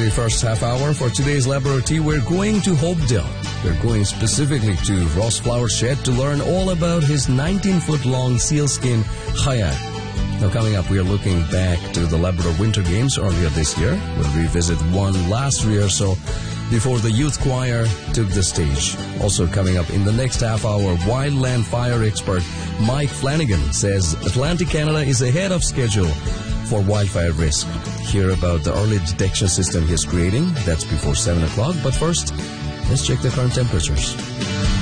very first half hour for today's Labrador Tea, we're going to Hopedale. We're going specifically to Ross Flower's shed to learn all about his 19-foot-long sealskin Hayat. Now, coming up, we are looking back to the Labrador Winter Games earlier this year. We'll revisit one last year or so before the youth choir took the stage. Also coming up in the next half hour, wildland fire expert Mike Flanagan says Atlantic Canada is ahead of schedule for wildfire risk. Hear about the early detection system he's creating. That's before 7 o'clock. But first, let's check the current temperatures.